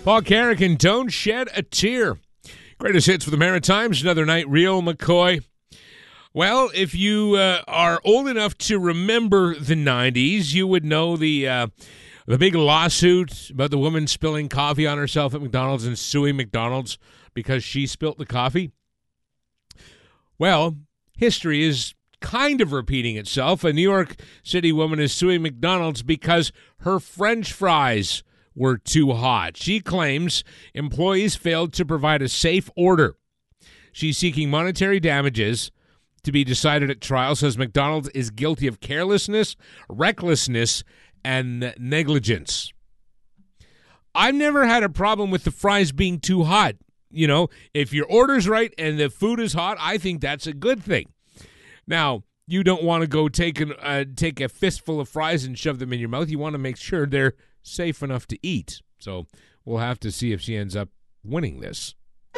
Paul Carrick and Don't Shed a Tear. Greatest hits for the Maritimes. Another night, Real McCoy. Well, if you are old enough to remember the 90s, you would know the big lawsuit about the woman spilling coffee on herself at McDonald's and suing McDonald's because she spilt the coffee. Well, history is kind of repeating itself. A New York City woman is suing McDonald's because her French fries were too hot. She claims employees failed to provide a safe order. She's seeking monetary damages to be decided at trial, says McDonald's is guilty of carelessness, recklessness, and negligence. I've never had a problem with the fries being too hot. You know, if your order's right and the food is hot, I think that's a good thing. Now, you don't want to go take a fistful of fries and shove them in your mouth. You want to make sure they're safe enough to eat. So we'll have to see if she ends up winning this.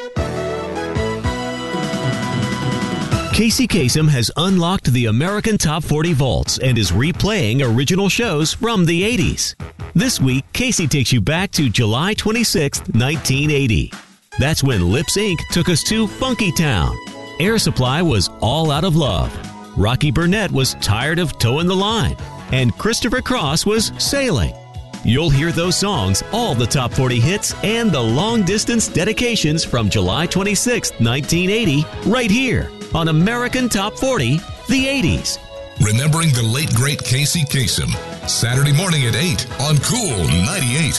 Casey Kasem has unlocked the American Top 40 vaults and is replaying original shows from the 80s. This week, Casey takes you back to July 26, 1980. That's when Lips Inc. took us to Funky Town. Air Supply was All Out of Love. Rocky Burnett was Tired of Towing the Line. And Christopher Cross was Sailing. You'll hear those songs, all the top 40 hits, and the long-distance dedications from July 26, 1980, right here on American Top 40, the 80s. Remembering the late, great Casey Kasem. Saturday morning at 8 on Cool 98.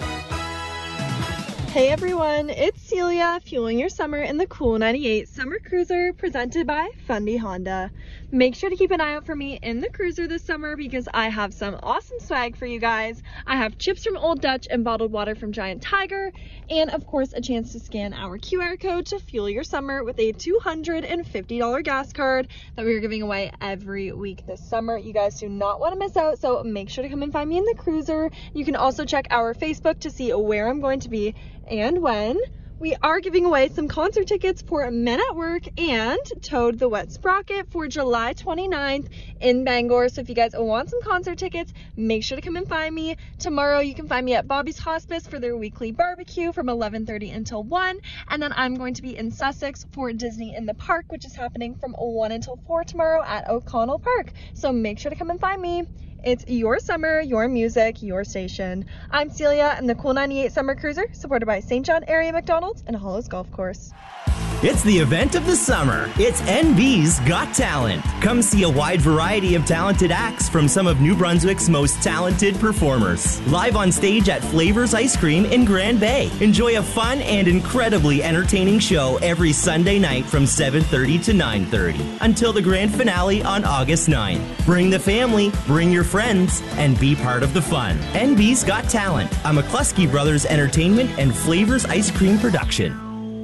Hey everyone, it's Celia, fueling your summer in the Cool 98 Summer Cruiser presented by Fundy Honda. Make sure to keep an eye out for me in the cruiser this summer because I have some awesome swag for you guys. I have chips from Old Dutch and bottled water from Giant Tiger, and of course a chance to scan our QR code to fuel your summer with a $250 gas card that we are giving away every week this summer. You guys do not want to miss out, so make sure to come and find me in the cruiser. You can also check our Facebook to see where I'm going to be and when. We are giving away some concert tickets for Men at Work and Toad the Wet Sprocket for July 29th in Bangor. So if you guys want some concert tickets, make sure to come and find me. Tomorrow you can find me at Bobby's Hospice for their weekly barbecue from 11:30 until 1. And then I'm going to be in Sussex for Disney in the Park, which is happening from 1 until 4 tomorrow at O'Connell Park. So make sure to come and find me. It's your summer, your music, your station. I'm Celia and the Cool 98 Summer Cruiser, supported by St. John Area McDonald's and Hollows Golf Course. It's the event of the summer. It's NB's Got Talent. Come see a wide variety of talented acts from some of New Brunswick's most talented performers. Live on stage at Flavors Ice Cream in Grand Bay. Enjoy a fun and incredibly entertaining show every Sunday night from 7:30 to 9:30 until the grand finale on August 9th. Bring the family, bring your friends, and be part of the fun. NB's Got Talent, a McCluskey Brothers Entertainment and Flavors Ice Cream production.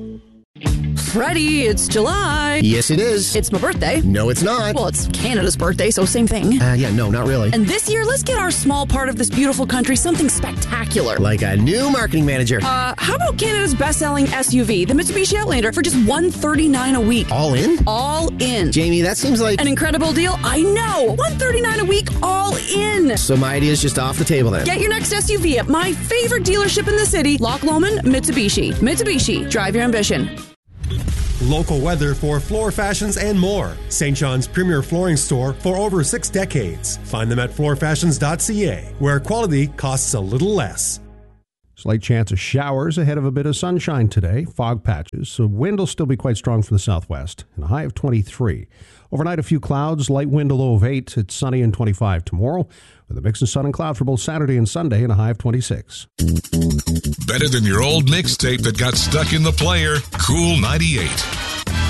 Freddie, it's July. Yes, it is. It's my birthday. No, it's not. Well, it's Canada's birthday, so same thing. No, not really. And this year, let's get our small part of this beautiful country something spectacular. Like a new marketing manager. How about Canada's best-selling SUV, the Mitsubishi Outlander, for just $139 a week? All in? All in. Jamie, that seems like an incredible deal. I know. $139 a week, all in. So my idea's just off the table then. Get your next SUV at my favorite dealership in the city, Loch Lomond Mitsubishi. Mitsubishi, drive your ambition. Local weather for floor fashions and more. St. John's premier flooring store for over 6 decades. Find them at floorfashions.ca, where quality costs a little less. Slight chance of showers ahead of a bit of sunshine today. Fog patches, so wind will still be quite strong from the southwest, and a high of 23. Overnight, a few clouds, light wind, a low of 8. It's sunny and 25 tomorrow, with a mix of sun and cloud for both Saturday and Sunday, and a high of 26. Better than your old mixtape that got stuck in the player. Cool 98.